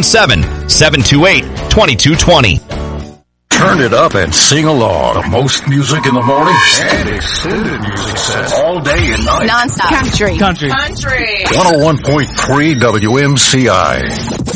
877-728-2220. Turn it up and sing along. The most music in the morning and extended music sets all day and night. Non-stop. Country. 101.3 WMCI.